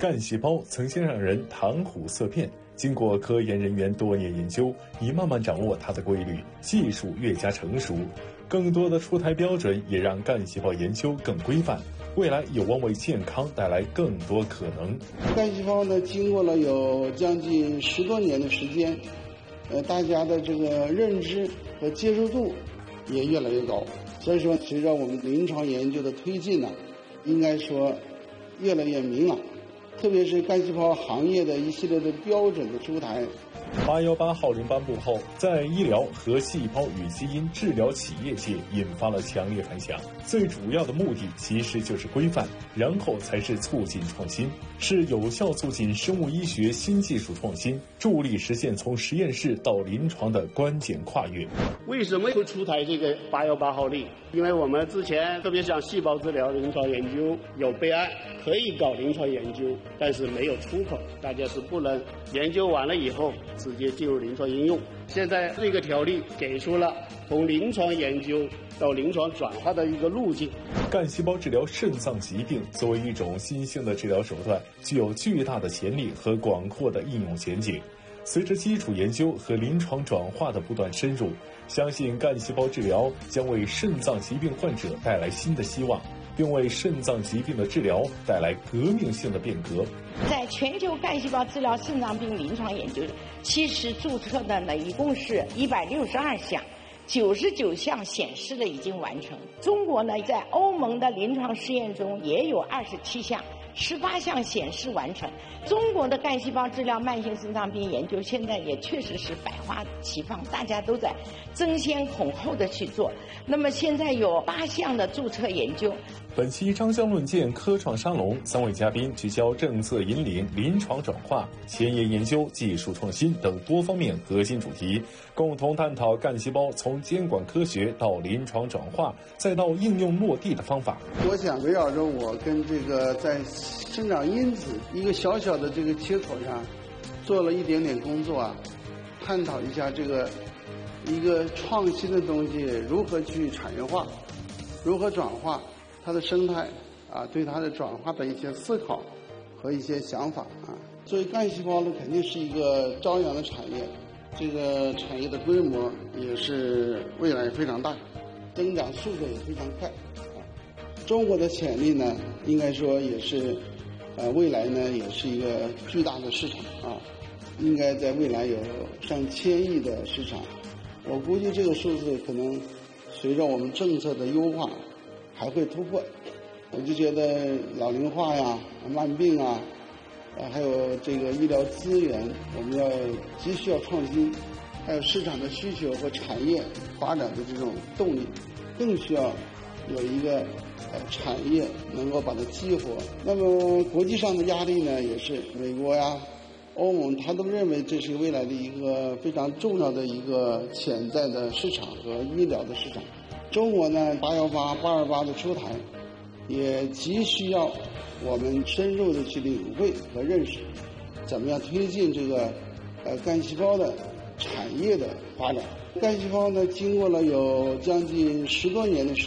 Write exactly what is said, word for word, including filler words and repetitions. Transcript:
干细胞曾经让人谈虎色变，经过科研人员多年研究，已慢慢掌握它的规律，技术越加成熟，更多的出台标准也让干细胞研究更规范，未来有望为健康带来更多可能。 干细胞呢，经过了有将近十多年的时间，呃，大家的这个认知和接受度也越来越高。所以说，随着我们临床研究的推进呢，应该说越来越明朗。特别是干细胞行业的一系列的标准的出台。 八一八号令颁布后，在医疗和细胞与基因治疗企业界引发了强烈反响。最主要的目的其实就是规范，然后才是促进创新，是有效促进生物医学新技术创新，助力实现从实验室到临床的关键跨越。 为什么会出台这个八一八号令？因为我们之前特别像细胞治疗临床研究有备案，可以搞临床研究，但是没有出口，大家是不能研究完了以后直接进入临床应用。现在这个条例给出了从临床研究到临床转化的一个路径。 干细胞治疗肾脏疾病作为一种新兴的治疗手段，具有巨大的潜力和广阔的应用前景。随着基础研究和临床转化的不断深入，相信干细胞治疗将为肾脏疾病患者带来新的希望，并为肾脏疾病的治疗带来革命性的变革。 在全球干细胞治疗肾脏病临床研究，其实注册的呢一共是一百六十二项，九十九项显示的已经完成。中国呢，在欧盟的临床试验中也有二十七项。十八项显示完成。中国的干细胞治疗慢性肾脏病研究现在也确实是百花齐放，大家都在争先恐后的去做。那么现在有八项的注册研究。 本期张江论剑科创沙龙，三位嘉宾聚焦政策引领、临床转化、前沿研究、技术创新等多方面核心主题，共同探讨干细胞从监管科学到临床转化，再到应用落地的方法。 我想围绕着我跟这个在生长因子一个小小的这个切口上做了一点点工作啊，探讨一下这个一个创新的东西如何去产业化，如何转化它的生态啊，对它的转化的一些思考和一些想法啊。作为干细胞呢，肯定是一个朝阳的产业，这个产业的规模也是未来非常大，增长速度也非常快。中国的潜力呢，应该说也是，呃，未来呢也是一个巨大的市场啊，应该在未来有上千亿的市场。我估计这个数字可能随着我们政策的优化还会突破。我就觉得老龄化呀、慢病啊，啊，还有这个医疗资源，我们要急需要创新，还有市场的需求和产业发展的这种动力，更需要有一个呃产业能够把它激活。那么国际上的压力呢，也是美国呀、欧盟，他都认为这是未来的一个非常重要的一个潜在的市场和医疗的市场。中国呢，八一八、八二八的出台，也急需要我们深入的去领会和认识，怎么样推进这个呃干细胞的产业的发展。干细胞呢，经过了有将近十多年的时间。